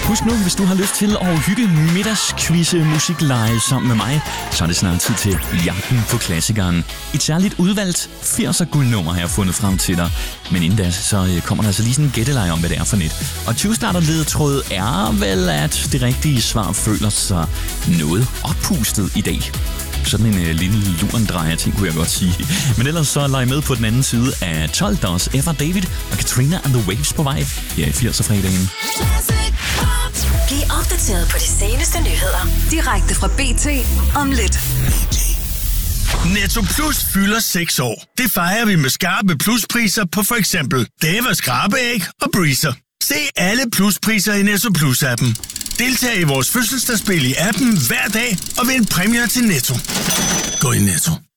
Husk nu, hvis du har lyst til at hygge middagskvise musikleje sammen med mig, så er det snart tid til jagten på klassikeren. Et særligt udvalgt 80'er guldnummer har jeg fundet frem til dig. Men inden da, så kommer der altså lige sådan en gætteleje om, hvad det er for net. Og 20-starter-ledetråd er vel, at det rigtige svar føler sig noget oppustet i dag. Sådan en lille lurendrejer ting, kunne jeg godt sige. Men ellers så leg med på den anden side af 12. Der også Ever David og Katrina and the Waves på vej her i 80'er-fredagen. Bliv opdateret på de seneste nyheder direkte fra BT om lidt. Netto Plus fylder 6 år. Det fejrer vi med skarpe pluspriser på for eksempel Dava skrabeæg og Breezer. Se alle pluspriser i Netto Plus-appen. Deltag i vores fødselsdagsspil i appen hver dag og vind præmier til Netto. Gå i Netto.